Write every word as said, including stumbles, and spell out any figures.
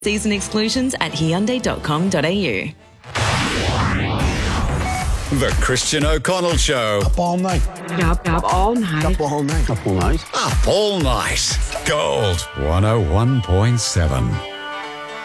Season exclusions at hyundai dot com dot a u. The Christian O'Connell Show. Up all night. Up, up all night. Up all night. Up all night. Up all night. Gold one oh one point seven.